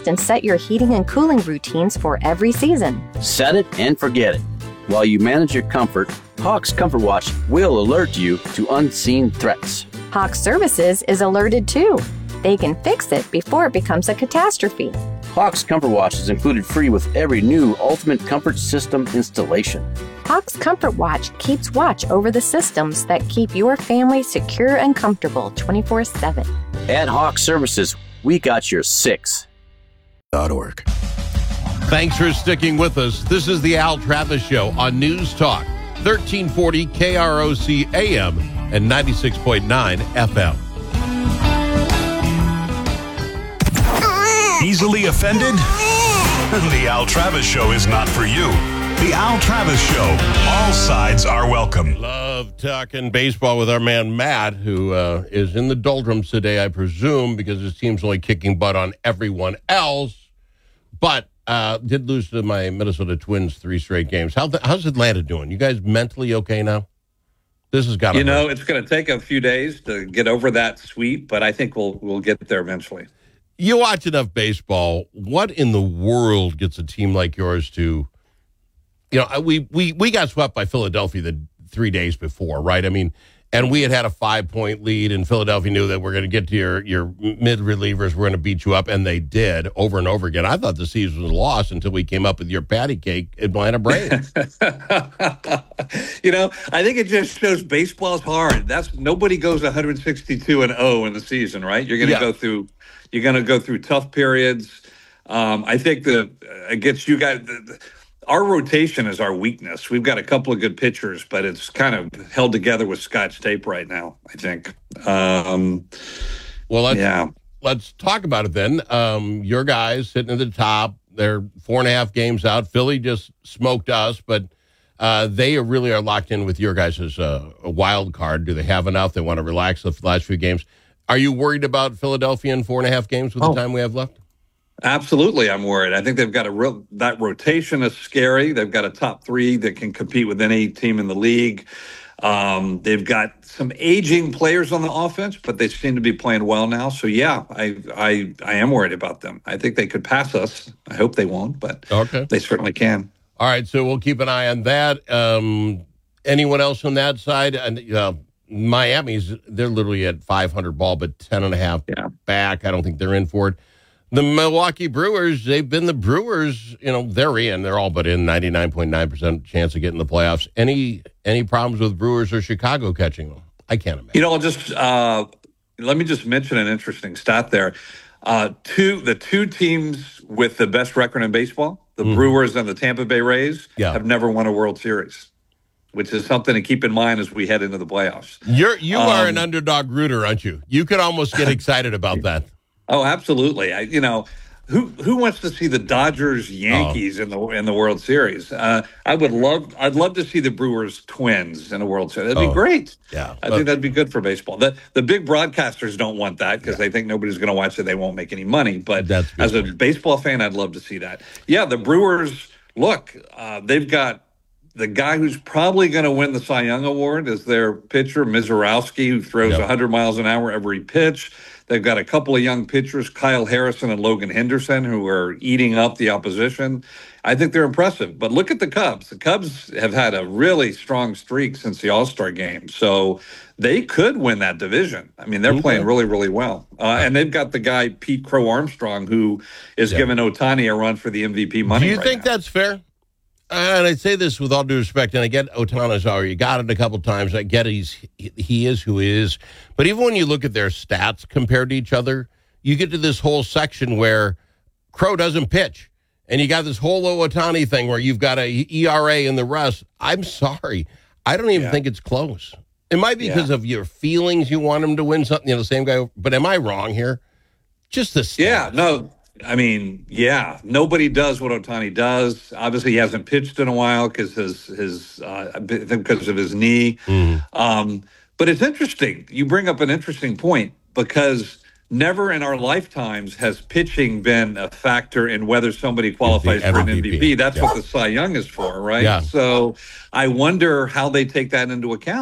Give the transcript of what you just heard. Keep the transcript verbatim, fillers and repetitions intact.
adjust and set your heating and cooling routines for every season. Set it and forget it. While you manage your comfort, Hawks Comfort Watch will alert you to unseen threats. Hawks Services is alerted too. They can fix it before it becomes a catastrophe. Hawks Comfort Watch is included free with every new Ultimate Comfort System installation. Hawks Comfort Watch keeps watch over the systems that keep your family secure and comfortable twenty-four seven. At Hawks Services, we got your six. .org. Thanks for sticking with us. This is the Al Travis Show on News Talk, thirteen forty K R O C A M and ninety-six point nine F M. Easily offended? The Al Travis Show is not for you. The Al Travis Show. All sides are welcome. Love talking baseball with our man Matt, who uh, is in the doldrums today, I presume, because his team's only kicking butt on everyone else. But uh, did lose to my Minnesota Twins three straight games. How the, how's Atlanta doing? You guys mentally okay now? This has got to You know, hurt. it's going to take a few days to get over that sweep, but I think we'll we'll get there eventually. You watch enough baseball. What in the world gets a team like yours to, you know, we we we got swept by Philadelphia the three days before, right? I mean, and we had had a five-point lead, and Philadelphia knew that we're going to get to your, your mid-relievers, we're going to beat you up, and they did over and over again. I thought the season was lost until we came up with your patty cake Atlanta Braves. You know, I think it just shows baseball's hard. That's nobody goes one sixty-two and oh in the season, right? You're going to Yeah. go through you're going to go through tough periods. Um, I think the against you guys, the, the, our rotation is our weakness. We've got a couple of good pitchers, but it's kind of held together with Scotch tape right now, I think. Um, well, let's, yeah. let's talk about it then. Um, your guys sitting at the top, they're four and a half games out. Philly just smoked us, but uh, they really are locked in with your guys as a, a wild card. Do they have enough? They want to relax the last few games. Are you worried about Philadelphia in four and a half games with Oh. the time we have left? Absolutely, I'm worried. I think they've got a real that rotation is scary. They've got a top three that can compete with any team in the league. Um, they've got some aging players on the offense, but they seem to be playing well now. So yeah, I I I am worried about them. I think they could pass us. I hope they won't, but Okay. they certainly can. All right, so we'll keep an eye on that. Um, anyone else on that side? And uh, Miami's, they're literally at five hundred ball, but ten and a half Yeah. back. I don't think they're in for it. The Milwaukee Brewers, they've been the Brewers, you know, they're in. They're all but in, ninety-nine point nine percent chance of getting the playoffs. Any any problems with Brewers or Chicago catching them? I can't imagine. You know, I'll just uh, let me just mention an interesting stat there. Uh, two the two teams with the best record in baseball, the Mhm. Brewers and the Tampa Bay Rays, Yeah. have never won a World Series, which is something to keep in mind as we head into the playoffs. You're you are an Um, underdog rooter, aren't you? You could almost get excited about that. Oh, absolutely. I, you know, who who wants to see the Dodgers Yankees in the in the World Series? Uh, I would love. I'd love to see the Brewers Twins in a World Series. That'd Oh, be great. yeah. I think that'd be good for baseball. The the big broadcasters don't want that because they think nobody's going to watch it. They won't make any money. But That's good as a point. baseball fan, I'd love to see that. Yeah, the Brewers. Look, uh, they've got the guy who's probably going to win the Cy Young Award is their pitcher, Mizorowski, who throws Yep. one hundred miles an hour every pitch. They've got a couple of young pitchers, Kyle Harrison and Logan Henderson, who are eating up the opposition. I think they're impressive. But look at the Cubs. The Cubs have had a really strong streak since the All-Star game. So they could win that division. I mean, they're Okay. playing really, really well. Uh, and they've got the guy, Pete Crow Armstrong, who is Yeah. giving Otani a run for the M V P money Do you right think now. that's fair? And I say this with all due respect, and I get Otana's already got it a couple times. I get he's he is who he is, but even when you look at their stats compared to each other, you get to this whole section where Crow doesn't pitch, and you got this whole Otani thing where you've got a E R A and the rest. I'm sorry, I don't even Yeah. think it's close. It might be Yeah. because of your feelings. You want him to win something, you know, the same guy. But am I wrong here? Just the stats. Yeah, no. I mean, yeah, nobody does what Otani does. Obviously, he hasn't pitched in a while because his his uh, because of his knee. Mhm. Um, but it's interesting. You bring up an interesting point because never in our lifetimes has pitching been a factor in whether somebody qualifies for an M V P. That's Yeah. what the Cy Young is for, right? Yeah. So I wonder how they take that into account.